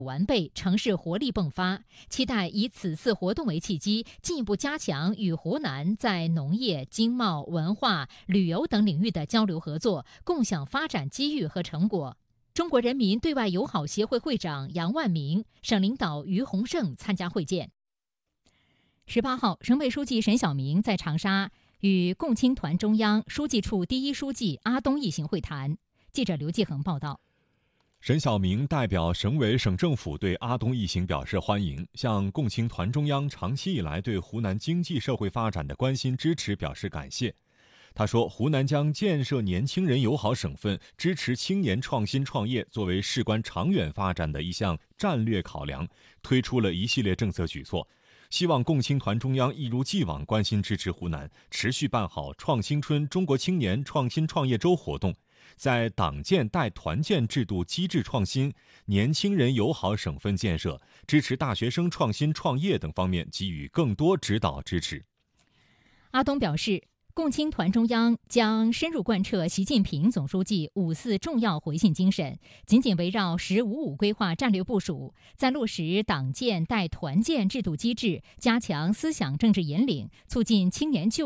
完备，城市活力迸发，期待以此次活动为契机，进一步加强与湖南在农业、经贸、文化、旅游等领域的交流合作，共享发展机遇和成果。中国人民对外友好协会会长杨万明、省领导于洪胜参加会见。18号，省委书记沈晓明在长沙与共青团中央书记处第一书记阿东一行会谈。记者刘继恒报道。 沈晓明代表省委省政府对阿东一行表示欢迎，向共青团中央长期以来对湖南经济社会发展的关心支持表示感谢。他说，湖南将建设年轻人友好省份，支持青年创新创业作为事关长远发展的一项战略考量，推出了一系列政策举措。希望共青团中央一如既往关心支持湖南，持续办好创新春中国青年创新创业周活动，在党建带团建制度机制创新、年轻人友好省份建设、支持大学生创新创业等方面给予更多指导支持。 阿东表示，共青团中央将深入贯彻习近平总书记5·4重要回信精神，紧紧围绕“10·5·5”规划战略部署，在落实党建带团建制度机制，加强思想政治引领，促进青年就